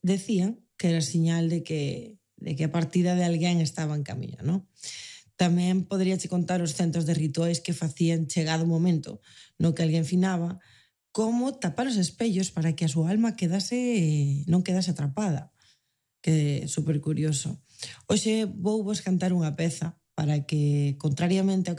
decían que era señal de que a partida de alguén estaba en camiño, non? Tamén poderíache contar os centos de rituais que facían chegado o momento no que alguén finaba, como tapar os espellos para que a súa alma non quedase atrapada, que é super curioso. Hoxe vou vos cantar unha peza para que, contrariamente ao